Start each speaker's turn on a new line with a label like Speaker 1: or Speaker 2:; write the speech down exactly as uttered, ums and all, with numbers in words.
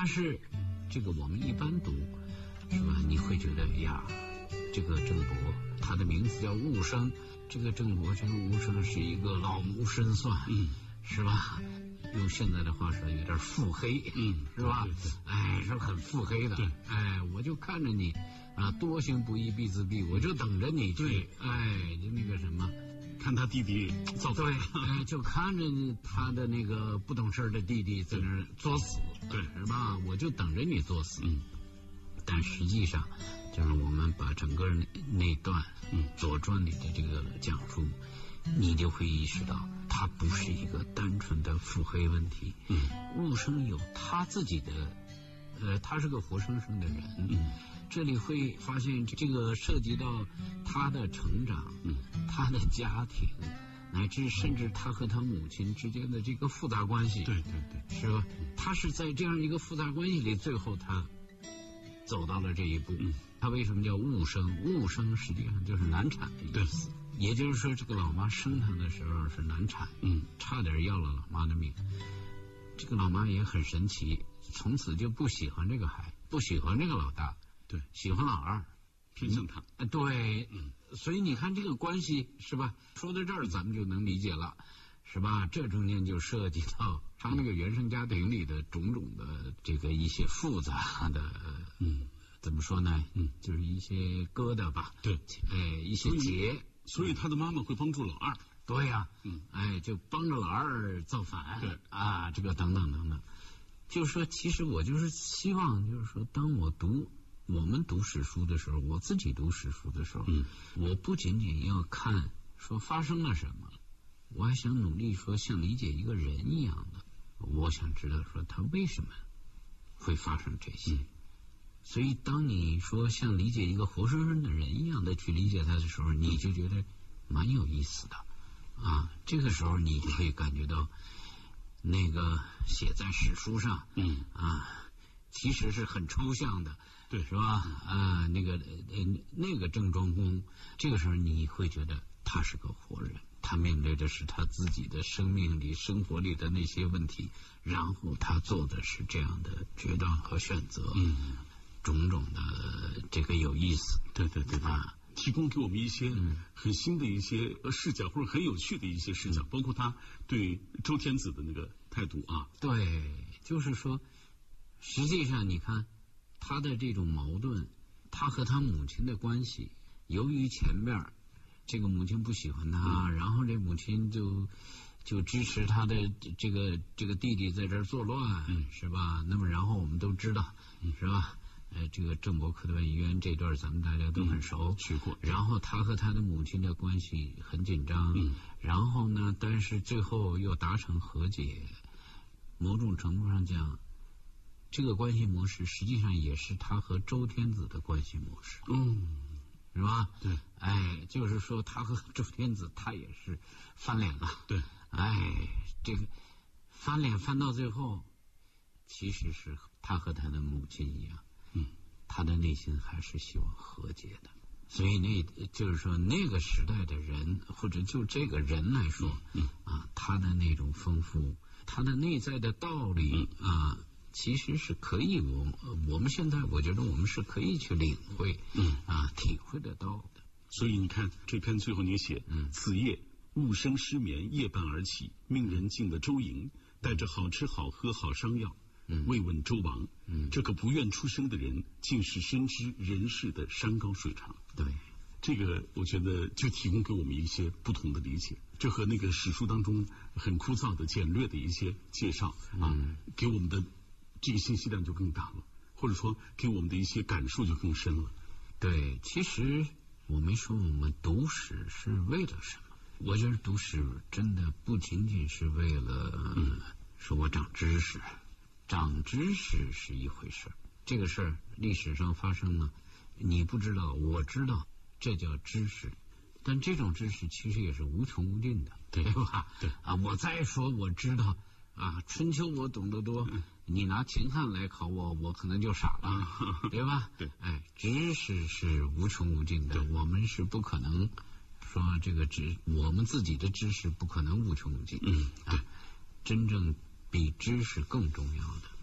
Speaker 1: 但是这个我们一般读是吧，你会觉得呀，这个郑伯他的名字叫务生，这个郑伯这个务生是一个老谋深算，嗯，是吧？用现在的话说有点腹黑，嗯，是吧？对对对，哎，是很腹黑的。对，哎，我就看着你啊，多行不义必自毙，我就等着你去，哎，就那个什么，
Speaker 2: 看他弟弟造反，
Speaker 1: 对，哎，就看着他的那个不懂事的弟弟在那儿作死，对，是吧？我就等着你作死。嗯，但实际上，就是我们把整个那段嗯《左传》里的这个讲述，你就会意识到，它不是一个单纯的腹黑问题。嗯，务生有他自己的，呃，他是个活生生的人。嗯，这里会发现这个涉及到他的成长，嗯，他的家庭，乃至甚至他和他母亲之间的这个复杂关系。
Speaker 2: 对对对，
Speaker 1: 是吧？他是在这样一个复杂关系里，最后他走到了这一步。嗯，他为什么叫务生？务生实际上就是难产的意思。也就是说，这个老妈生他的时候是难产，嗯，差点要了老妈的命。这个老妈也很神奇，从此就不喜欢这个孩，不喜欢这个老大，
Speaker 2: 对，
Speaker 1: 喜欢老二，
Speaker 2: 偏向他。
Speaker 1: 嗯、对，嗯，所以你看这个关系是吧？说到这儿，咱们就能理解了，是吧？这中间就涉及到他那个原生家庭里的种种的这个一些复杂的，嗯，怎么说呢？嗯，就是一些疙瘩吧，
Speaker 2: 对，
Speaker 1: 哎，一些结。
Speaker 2: 所以他的妈妈会帮助老二，
Speaker 1: 对呀、啊，嗯，哎，就帮着老二造反，对啊，这个等等等等，就是说，其实我就是希望，就是说，当我读我们读史书的时候，我自己读史书的时候，嗯，我不仅仅要看说发生了什么，我还想努力说像理解一个人一样的，我想知道说他为什么会发生这些。嗯，所以当你说像理解一个活生生的人一样的去理解他的时候，你就觉得蛮有意思的啊。这个时候你就可以感觉到那个写在史书上，嗯啊，其实是很抽象的，
Speaker 2: 对，
Speaker 1: 是吧？啊，那个呃那个郑庄公，这个时候你会觉得他是个活人，他面对的是他自己的生命里、生活里的那些问题，然后他做的是这样的决断和选择。嗯。种种的这个有意思，
Speaker 2: 对对对啊，提供给我们一些很新的一些视角，或者很有趣的一些视角，嗯、包括他对周天子的那个态度啊。
Speaker 1: 对，就是说，实际上你看他的这种矛盾，他和他母亲的关系，由于前面这个母亲不喜欢他，嗯、然后这母亲就就支持他的这个这个弟弟在这儿作乱，嗯、是吧？那么然后我们都知道，嗯、是吧？呃，这个郑伯克的医院这段咱们大家都很熟，
Speaker 2: 去过。
Speaker 1: 然后他和他的母亲的关系很紧张，嗯，然后呢，但是最后又达成和解。某种程度上讲，这个关系模式实际上也是他和周天子的关系模式，嗯，是吧？
Speaker 2: 对，
Speaker 1: 哎，就是说他和周天子他也是翻脸了，
Speaker 2: 对，
Speaker 1: 哎，这个翻脸翻到最后，其实是他和他的母亲一样。嗯，他的内心还是希望和解的，所以那就是说那个时代的人，或者就这个人来说，嗯啊，他的那种丰富，他的内在的道理啊，其实是可以我我们现在我觉得我们是可以去领会，嗯啊，体会得到的。
Speaker 2: 所以你看这篇最后你写，嗯，此夜务生失眠，夜半而起，命人进了周营，带着好吃好喝好伤药。嗯，慰问周王，嗯，这个不愿出声的人，竟是深知人世的山高水长。
Speaker 1: 对，
Speaker 2: 这个我觉得就提供给我们一些不同的理解，这和那个史书当中很枯燥的简略的一些介绍啊，嗯、给我们的这个信息量就更大了，或者说给我们的一些感受就更深了。
Speaker 1: 对，其实我没说我们读史是为了什么，我觉得读史真的不仅仅是为了，嗯，说我长知识。长知识是一回事，这个事儿历史上发生了，你不知道，我知道，这叫知识。但这种知识其实也是无穷无尽的，对吧？
Speaker 2: 对
Speaker 1: 啊，我再说我知道啊，春秋我懂得多，嗯、你拿秦汉来考我，我可能就傻了，嗯、对吧？
Speaker 2: 对，
Speaker 1: 哎，知识是无穷无尽的，我们是不可能说这个知，我们自己的知识不可能无穷无尽。嗯，啊，真正比知识更重要的